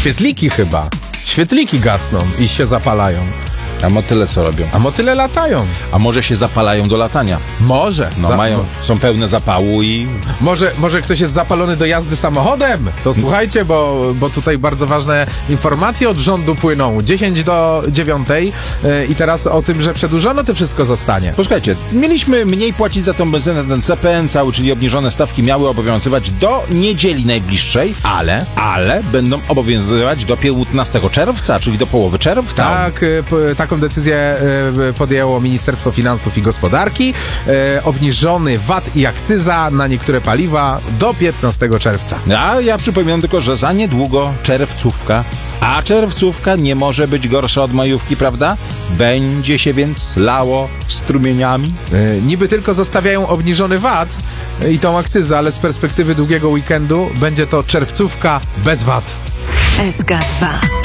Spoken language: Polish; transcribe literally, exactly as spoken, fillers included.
Świetliki chyba. Świetliki gasną i się zapalają. A motyle co robią? A motyle latają. A może się zapalają do latania? Może. No Za- mają, są pełne zapału i... Może, może ktoś jest zapalony do jazdy samochodem? To słuchajcie, bo, bo tutaj bardzo ważne informacje od rządu płyną. dziesięć do dziewiątej yy, i teraz o tym, że przedłużono, to wszystko zostanie. Posłuchajcie, mieliśmy mniej płacić za tą benzynę, ten C P N cały, czyli obniżone stawki miały obowiązywać do niedzieli najbliższej, Ale? ale będą obowiązywać do piętnastego czerwca, czyli do połowy czerwca. Tak, y, p- taką decyzję y, podjęło Ministerstwo Finansów i Gospodarki. Y, obniżony V A T i akcyza na niektóre paliwa do piętnastego czerwca. A ja przypominam tylko, że za niedługo czerwcówka, a czerwcówka nie może być gorsza od majówki, prawda? Będzie się więc lało strumieniami. Y, niby tylko zostawiają obniżony V A T y, i tą akcyzę, ale z perspektywy długiego weekendu będzie to czerwcówka bez V A T. S K dwa.